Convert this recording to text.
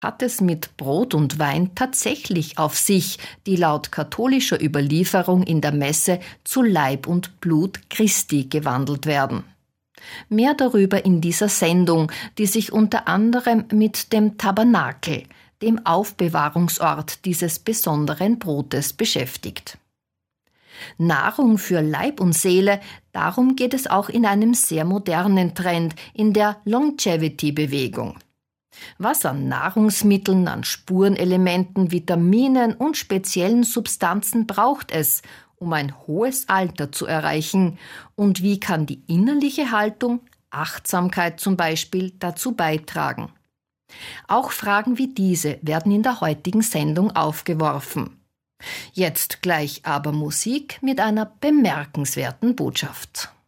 hat es mit Brot und Wein tatsächlich auf sich, die laut katholischer Überlieferung in der Messe zu Leib und Blut Christi gewandelt werden. Mehr darüber in dieser Sendung, die sich unter anderem mit dem Tabernakel, dem Aufbewahrungsort dieses besonderen Brotes, beschäftigt. Nahrung für Leib und Seele, darum geht es auch in einem sehr modernen Trend, in der Longevity-Bewegung. Was an Nahrungsmitteln, an Spurenelementen, Vitaminen und speziellen Substanzen braucht es, um ein hohes Alter zu erreichen? Und wie kann die innerliche Haltung, Achtsamkeit zum Beispiel, dazu beitragen? Auch Fragen wie diese werden in der heutigen Sendung aufgeworfen. Jetzt gleich aber Musik mit einer bemerkenswerten Botschaft.